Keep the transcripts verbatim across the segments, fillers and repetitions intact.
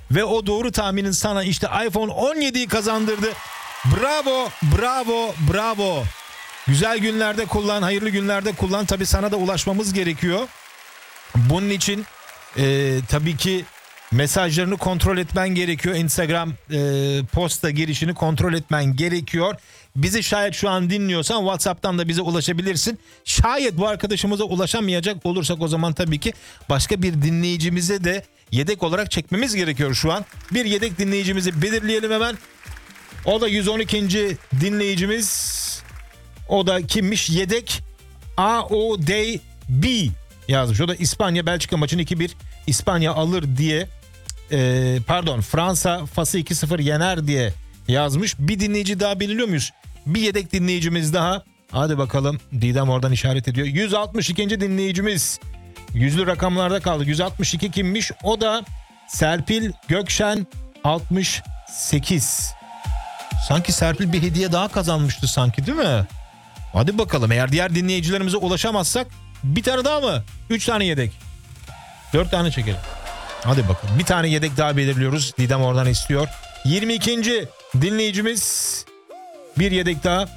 Ve o doğru tahminin sana işte iPhone on yediyi kazandırdı. Bravo, bravo, bravo. Güzel günlerde kullan, hayırlı günlerde kullan. Tabii sana da ulaşmamız gerekiyor. Bunun için e, tabii ki mesajlarını kontrol etmen gerekiyor. Instagram e, posta girişini kontrol etmen gerekiyor. Bizi şayet şu an dinliyorsan WhatsApp'tan da bize ulaşabilirsin. Şayet bu arkadaşımıza ulaşamayacak olursak o zaman tabii ki başka bir dinleyicimize de yedek olarak çekmemiz gerekiyor şu an. Bir yedek dinleyicimizi belirleyelim hemen. O da yüz on ikinci dinleyicimiz. O da kimmiş? Yedek A O D B yazmış. O da İspanya Belçika maçını iki bir İspanya alır diye e, pardon Fransa Fas'ı iki sıfır yener diye yazmış. Bir dinleyici daha belirliyor muyuz? Bir yedek dinleyicimiz daha. Hadi bakalım. Didem oradan işaret ediyor. yüz altmış ikinci dinleyicimiz. Yüzlü rakamlarda kaldı. yüz altmış iki kimmiş? O da Serpil Gökşen altmış sekiz. Sanki Serpil bir hediye daha kazanmıştı sanki, değil mi? Hadi bakalım, eğer diğer dinleyicilerimize ulaşamazsak bir tane daha mı? Üç tane yedek. Dört tane çekelim. Hadi bakalım. Bir tane yedek daha belirliyoruz. Didem oradan istiyor. yirmi ikinci dinleyicimiz. Bir yedek daha.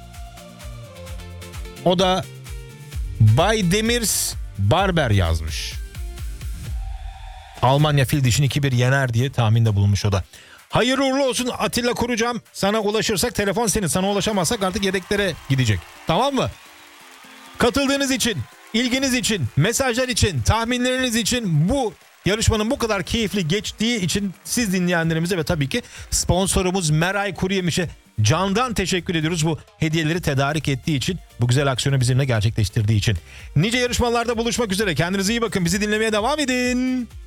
O da Bay Demirs Barber yazmış. Almanya fil dişini iki bir yener diye tahminde bulunmuş o da. Hayırlı uğurlu olsun Atilla Kurucam. Sana ulaşırsak telefon senin. Sana ulaşamazsak artık yedeklere gidecek. Tamam mı? Katıldığınız için, ilginiz için, mesajlar için, tahminleriniz için, bu yarışmanın bu kadar keyifli geçtiği için siz dinleyenlerimize ve tabii ki sponsorumuz Meray Kuruyemiş'e candan teşekkür ediyoruz. Bu hediyeleri tedarik ettiği için, bu güzel aksiyonu bizimle gerçekleştirdiği için. Nice yarışmalarda buluşmak üzere. Kendinize iyi bakın. Bizi dinlemeye devam edin.